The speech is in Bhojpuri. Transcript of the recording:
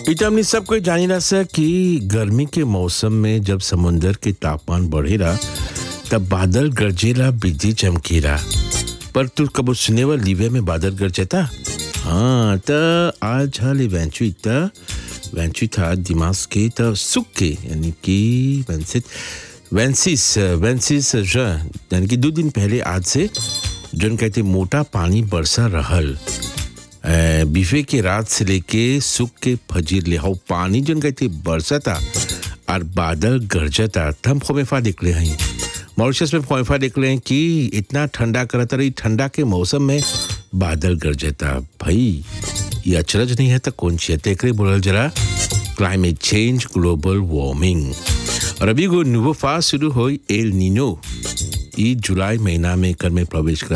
इतना हमने सब कोई जानी सा कि गर्मी के मौसम में जब समुंदर के तापमान बढ़ेला तब बादल गरजेला बिजली चमकेला। पर तू कबो सुनेवा लीवे में बादल गरजता? हाँ त आज हाले वेंचुई था दिमाग के त सुख के यानी कि वेंसिस यानी कि 2 दिन पहले आज से जोन कहते मोटा पानी बरसा रहल। बीफे के रात से लेके सुख के फजीर ले हाउ पानी जोन कहते बरसता और बादल गरजता। थम खोमेफा निकले हैं मॉरिशस में खोमेफा निकले हैं कि इतना ठंडा करता रही, ठंडा के मौसम में बादल गरजता। भाई ये अचरज नहीं है तो कौन सी तेकरे बोलल जरा क्लाइमेट चेंज, ग्लोबल वार्मिंग। और अभी वो न्यूवो फास शुरू हुई एल नीनो ई जुलाई महीना में कर में प्रवेश कर